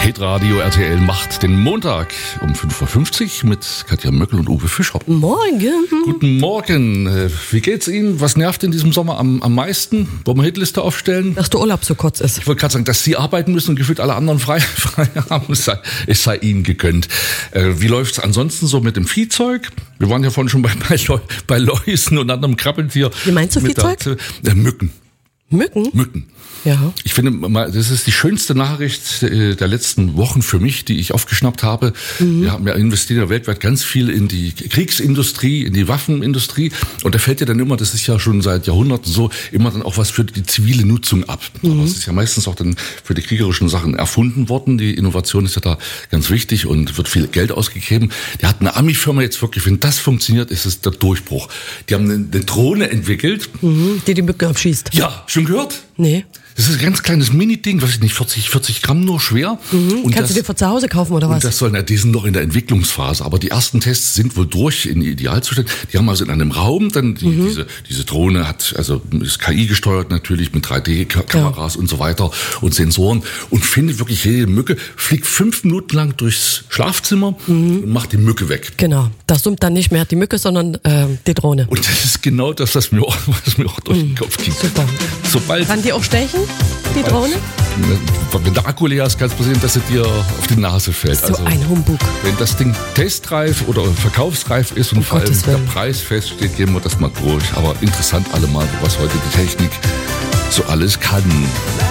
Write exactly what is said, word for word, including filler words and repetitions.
Hitradio R T L macht den Montag um fünf Uhr fünfzig mit Katja Möckel und Uwe Fischer. Morgen. Guten Morgen. Wie geht's Ihnen? Was nervt in diesem Sommer am, am meisten? Wollen wir Hitliste aufstellen? Dass der Urlaub so kurz ist. Ich wollte gerade sagen, dass Sie arbeiten müssen und gefühlt alle anderen frei, frei haben. Es sei, es sei Ihnen gegönnt. Äh, wie läuft's ansonsten so mit dem Viehzeug? Wir waren ja vorhin schon bei, bei, bei Läusen und anderem Krabbeltier. Wie meinst du Viehzeug? Der, äh, Mücken. Mücken? Mücken. Ja. Ich finde, das ist die schönste Nachricht der letzten Wochen für mich, die ich aufgeschnappt habe. Mhm. Wir haben ja investiert ja weltweit ganz viel in die Kriegsindustrie, in die Waffenindustrie. Und da fällt ja dann immer, das ist ja schon seit Jahrhunderten so, immer dann auch was für die zivile Nutzung ab. Mhm. Aber es ist ja meistens auch dann für die kriegerischen Sachen erfunden worden. Die Innovation ist ja da ganz wichtig und wird viel Geld ausgegeben. Die hat eine Ami-Firma jetzt wirklich, wenn das funktioniert, ist es der Durchbruch. Die haben eine, eine Drohne entwickelt. Mhm. Die die Mücken abschießt. Ja, schon gehört? Nee. Das ist ein ganz kleines Mini-Ding, weiß ich nicht, vierzig, vierzig Gramm nur schwer. Mhm. Und Kannst das, du dir für zu Hause kaufen oder was? Und das sollen, die sind noch in der Entwicklungsphase, aber die ersten Tests sind wohl durch in Idealzustand. Die haben also in einem Raum dann, die, mhm. diese, diese Drohne hat, also ist K I gesteuert natürlich mit drei D-Kameras ja. und so weiter und Sensoren und findet wirklich jede Mücke, fliegt fünf Minuten lang durchs Schlafzimmer mhm. und macht die Mücke weg. Genau, da summt dann nicht mehr die Mücke, sondern äh, die Drohne. Und das ist genau das, was mir auch, was mir auch durch den Kopf ging. Super. Sobald Kann die auch stechen, die Drohne? Wenn der Akku leer ist, kann es passieren, dass es dir auf die Nase fällt. So also, ein Humbug. Wenn das Ding testreif oder verkaufsreif ist und um vor allem der Preis feststeht, gehen wir das mal durch. Aber interessant allemal, was heute die Technik so alles kann.